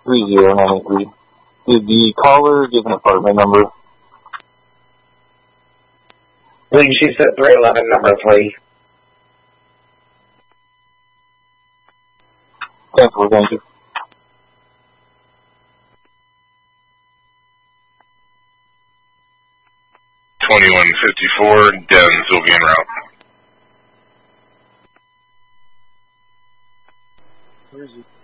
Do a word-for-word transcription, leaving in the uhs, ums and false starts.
three zero nine three. Did the caller give an apartment number? Please use that three eleven number, please. Thank you, thank you. twenty-one fifty-four, Devens will be en route. Where is he?